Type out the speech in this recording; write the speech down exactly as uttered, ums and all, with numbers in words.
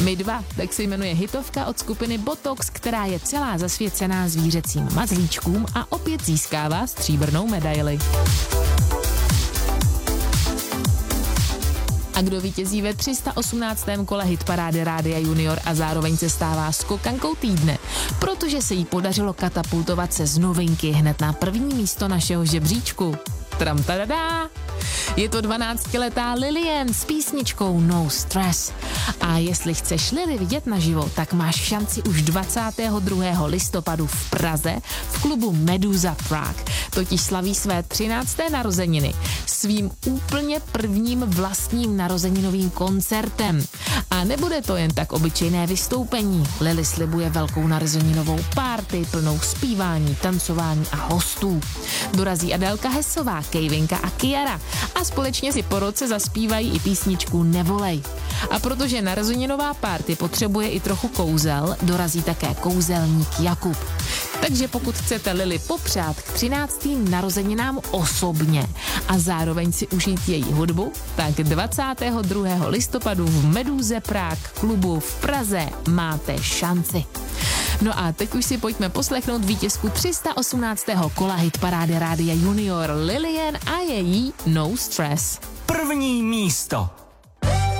My dva, tak se jmenuje hitovka od skupiny Botox, která je celá zasvěcená zvířecím mazlíčkům a opět získává stříbrnou medaili. A kdo vítězí ve tři sta osmnáctém kole hitparády Rádia Junior a zároveň se stává skokankou týdne, protože se jí podařilo katapultovat se z novinky hned na první místo našeho žebříčku. Tram tadadá! Je to dvanáctiletá Lillian s písničkou No Stress. A jestli chceš Lily vidět naživo, tak máš šanci už dvacátého druhého listopadu v Praze v klubu Meduza Prague. Totiž slaví své třinácté narozeniny svým úplně prvním vlastním narozeninovým koncertem. A nebude to jen tak obyčejné vystoupení. Lily slibuje velkou narozeninovou party plnou zpívání, tancování a hostů. Dorazí Adélka Hessová, Kejvinka a Kiara a společně si po roce zaspívají i písničku Nevolej. A protože narozeninová party potřebuje i trochu kouzel, dorazí také kouzelník Jakub. Takže pokud chcete Lily popřát k třináctým narozeninám osobně a zároveň si užít její hudbu, tak dvacátého druhého listopadu v Meduze Prague klubu v Praze máte šanci. No a teď už si pojďme poslechnout vítězku tři sta osmnáctého kola hitparády Rádia Junior Lillian a její No Stress. První místo.